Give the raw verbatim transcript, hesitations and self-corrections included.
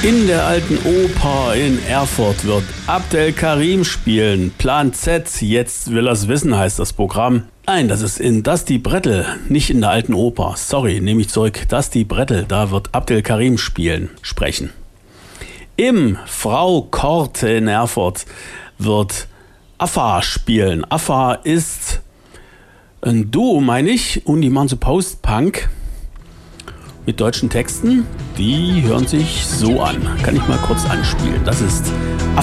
In der Alten Oper in Erfurt wird Abdel Karim spielen. Plan Z, jetzt will er's wissen, heißt das Programm. Nein, das ist in Das die Brettel, nicht in der Alten Oper. Sorry, nehme ich zurück. Das die Brettel, da wird Abdel Karim spielen, sprechen. Im Frau Kort in Erfurt wird Afar spielen. Afar ist ein Duo, meine ich, und die machen so Post-Punk mit deutschen Texten. Die hören sich so an. Kann ich mal kurz anspielen. Das ist Afar.